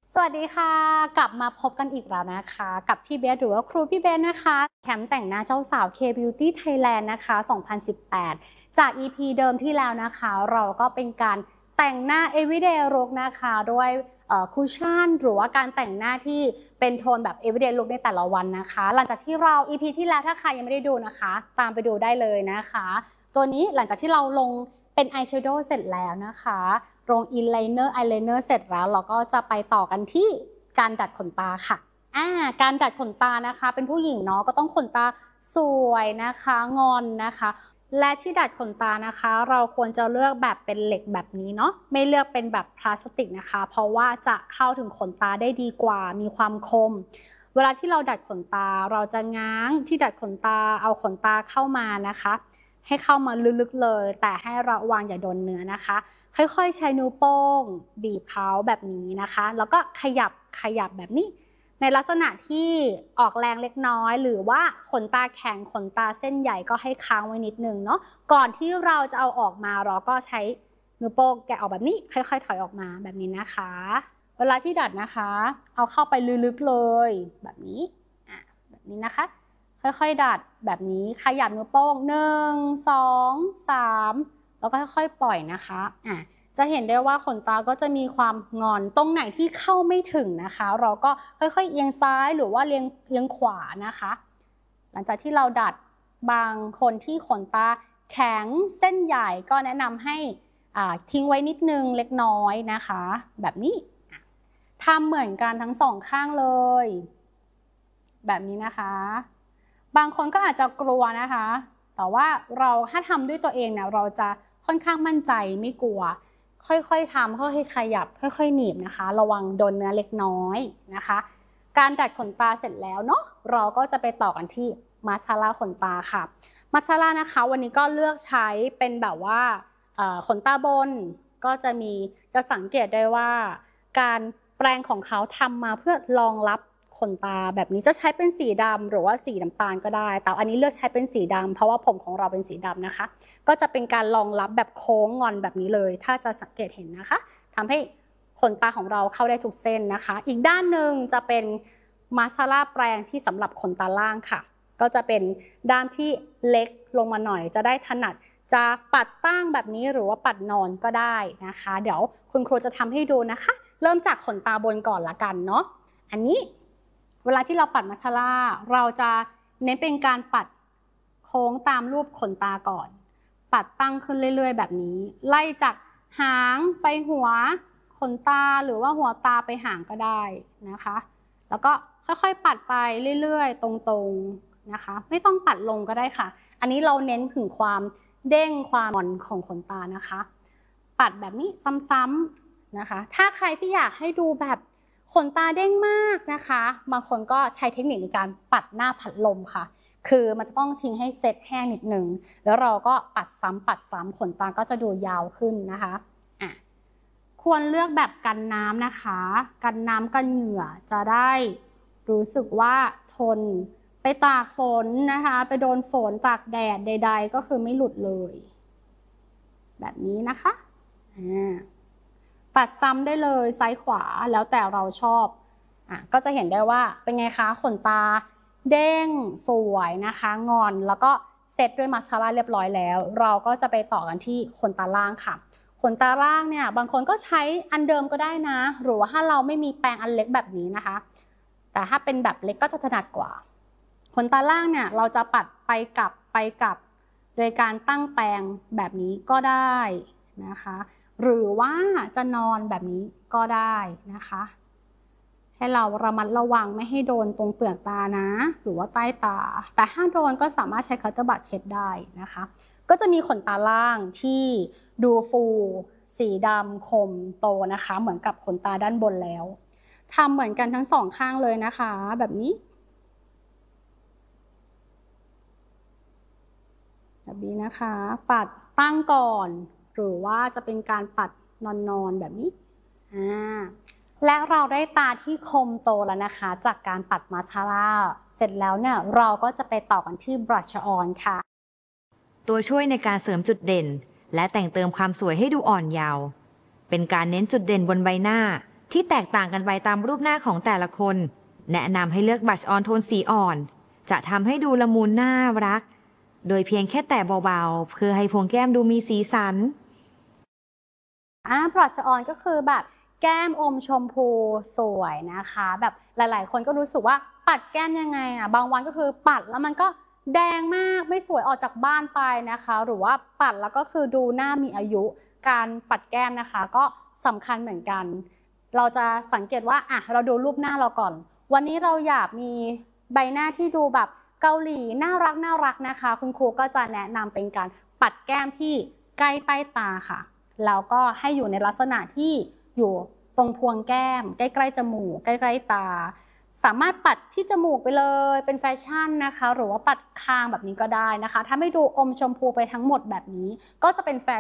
สวัสดีค่ะกลับมาพบกันอีกแล้วนะคะกับพี่เบสหรือว่าครูพี่เบสนะคะแชมป์แต่งหน้าเจ้าสาว K-Beauty Thailand นะคะ2018จาก EP เดิมที่แล้วนะคะเราก็เป็นการแต่งหน้า everyday look นะคะด้วยคุชชั่นหรือว่าการแต่งหน้าที่เป็นโทนแบบ everyday look ในแต่ละวันนะคะหลังจากที่เรา EP ที่แล้วถ้าใครยังไม่ได้ดูนะคะตามไปดูได้เลยนะคะตัวนี้หลังจากที่เราลงเป็นอายแชโดว์เสร็จแล้วนะคะลงอินไลเนอร์ไอไลเนอร์เสร็จแล้วเราก็จะไปต่อกันที่การดัดขนตาค่ะการดัดขนตานะคะเป็นผู้หญิงเนาะก็ต้องขนตาสวยนะคะงอนนะคะและที่ดัดขนตานะคะเราควรจะเลือกแบบเป็นเหล็กแบบนี้เนาะไม่เลือกเป็นแบบพลาสติกนะคะเพราะว่าจะเข้าถึงขนตาได้ดีกว่ามีความคมเวลาที่เราดัดขนตาเราจะง้างที่ดัดขนตาเอาขนตาเข้ามานะคะให้เข้ามาลึกๆเลยแต่ให้ระวังอย่าโดนเนื้อนะคะค่อยๆใช้นิ้วโป้งบีบเขาแบบนี้นะคะแล้วก็ขยับแบบนี้ในลักษณะที่ออกแรงเล็กน้อยหรือว่าขนตาแข็งขนตาเส้นใหญ่ก็ให้ค้างไว้นิดนึงเนาะก่อนที่เราจะเอาออกมาเราก็ใช้นิ้วโป้งแกะออกแบบนี้ค่อยๆถอยออกมาแบบนี้นะคะเวลาที่ดัดนะคะเอาเข้าไปลึกๆเลยแบบนี้แบบนี้นะคะค่อยๆดัดแบบนี้ขยับนิ้วโป้ง1 2 3แล้วก็ค่อยๆปล่อยนะคะจะเห็นได้ว่าขนตาก็จะมีความงอนตรงไหนที่เข้าไม่ถึงนะคะเราก็ค่อยๆเอียงซ้ายหรือว่าเอียงขวานะคะหลังจากที่เราดัดบางคนที่ขนตาแข็งเส้นใหญ่ก็แนะนำให้ทิ้งไว้นิดนึงเล็กน้อยนะคะแบบนี้ทำเหมือนกันทั้งสองข้างเลยแบบนี้นะคะบางคนก็อาจจะกลัวนะคะแต่ว่าถ้าทำด้วยตัวเองเนี่ยเราจะค่อนข้างมั่นใจไม่กลัวค่อยๆทำค่อยๆขยับค่อยๆหนีบนะคะระวังโดนเนื้อเล็กน้อยนะคะการดัดขนตาเสร็จแล้วเนาะเราก็จะไปต่อกันที่มาสคาร่าขนตาค่ะมาสคาร่านะคะวันนี้ก็เลือกใช้เป็นแบบว่าขนตาบนก็จะสังเกตได้ว่าการแปรงของเขาทำมาเพื่อรองรับขนตาแบบนี้จะใช้เป็นสีดำหรือว่าสีน้ำตาลก็ได้แต่อันนี้เลือกใช้เป็นสีดำเพราะว่าผมของเราเป็นสีดำนะคะก็จะเป็นการรองรับแบบโค้งงอนแบบนี้เลยถ้าจะสังเกตเห็นนะคะทำให้ขนตาของเราเข้าได้ทุกเส้นนะคะอีกด้านหนึ่งจะเป็นมาสคาร่าแปรงที่สำหรับขนตาล่างค่ะก็จะเป็นด้านที่เล็กลงมาหน่อยจะได้ถนัดจะปัดตั้งแบบนี้หรือว่าปัดนอนก็ได้นะคะเดี๋ยวคุณครูจะทำให้ดูนะคะเริ่มจากขนตาบนก่อนละกันเนาะอันนี้เวลาที่เราปัดมาสคาร่าเราจะเน้นเป็นการปัดโค้งตามรูปขนตาก่อนปัดตั้งขึ้นเรื่อยๆแบบนี้ไล่จากหางไปหัวขนตาหรือว่าหัวตาไปหางก็ได้นะคะแล้วก็ค่อยๆปัดไปเรื่อยๆตรงๆนะคะไม่ต้องปัดลงก็ได้ค่ะอันนี้เราเน้นถึงความเด้งความอ่อนของขนตานะคะปัดแบบนี้ซ้ำๆนะคะถ้าใครที่อยากให้ดูแบบขนตาเด้งมากนะคะบางคนก็ใช้เทคนิคในการปัดหน้าพัดลมค่ะคือมันจะต้องทิ้งให้เซ็ตแห้งนิดนึงแล้วเราก็ปัดซ้ำขนตาก็จะดูยาวขึ้นนะคะควรเลือกแบบกันน้ำนะคะกันน้ำกันเหงื่อจะได้รู้สึกว่าทนไปตากฝนนะคะไปโดนฝนตากแดดใดๆก็คือไม่หลุดเลยแบบนี้นะคะปัดซ้ำได้เลยซ้ายขวาแล้วแต่เราชอบก็จะเห็นได้ว่าเป็นไงคะขนตาเด้งสวยนะคะงอนแล้วก็เซตด้วยมาสคาร่าเรียบร้อยแล้วเราก็จะไปต่อกันที่ขนตาล่างค่ะขนตาล่างเนี่ยบางคนก็ใช้อันเดิมก็ได้นะหรือว่าถ้าเราไม่มีแปรงอันเล็กแบบนี้นะคะแต่ถ้าเป็นแบบเล็กก็จะถนัดกว่าขนตาล่างเนี่ยเราจะปัดไปกลับโดยการตั้งแปรงแบบนี้ก็ได้นะคะหรือว่าจะนอนแบบนี้ก็ได้นะคะให้เราระมัดระวังไม่ให้โดนตรงเปลือกตานะหรือว่าใต้ตาแต่ถ้าโดนก็สามารถใช้คัตเตอร์บัดเช็ดได้นะคะก็จะมีขนตาล่างที่ดูฟูสีดำคมโตนะคะเหมือนกับขนตาด้านบนแล้วทำเหมือนกันทั้งสองข้างเลยนะคะแบบนี้นะคะปัดตั้งก่อนหรือว่าจะเป็นการปัดนอนแบบนี้และเราได้ตาที่คมโตแล้วนะคะจากการปัดมาสคาร่าเสร็จแล้วเนี่ยเราก็จะไปต่อกันที่บลัชออนค่ะตัวช่วยในการเสริมจุดเด่นและแต่งเติมความสวยให้ดูอ่อนเยาว์เป็นการเน้นจุดเด่นบนใบหน้าที่แตกต่างกันไปตามรูปหน้าของแต่ละคน แนะนำให้เลือกบัชออนโทนสีอ่อนจะทำให้ดูละมุนน่ารักโดยเพียงแค่แตะเบาๆเพื่อให้พวงแก้มดูมีสีสันบลัชออนก็คือแบบแก้มอมชมพูสวยนะคะแบบหลายๆคนก็รู้สึกว่าปัดแก้มยังไงบางวันก็คือปัดแล้วมันก็แดงมากไม่สวยออกจากบ้านไปนะคะหรือว่าปัดแล้วก็คือดูหน้ามีอายุการปัดแก้มนะคะก็สำคัญเหมือนกันเราจะสังเกตว่าเราดูรูปหน้าเราก่อนวันนี้เราอยากมีใบหน้าที่ดูแบบเกาหลีน่ารักนะคะคุณครูก็จะแนะนำเป็นการปัดแก้มที่ใกล้ใต้ตาค่ะแล้วก็ให้อยู่ในลักษณะที่อยู่ตรงพวงแก้มใกล้ๆจมูกใกล้ๆตาสามารถปัดที่จมูกไปเลยเป็นแฟชั่นนะคะหรือว่าปัดคางแบบนี้ก็ได้นะคะถ้าไม่ดูอมชมพูไปทั้งหมดแบบนี้ก็จะเป็นแฟ